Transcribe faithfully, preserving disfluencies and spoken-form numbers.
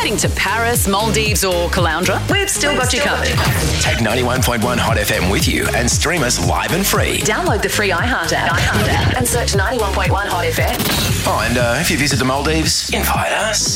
Heading to Paris, Maldives or Caloundra? We've still got you covered. Take ninety-one point one Hot F M with you and stream us live and free. Download the free iHeart app, iHeart app and search ninety-one point one Hot F M. Oh, and uh, if you visit the Maldives, invite us.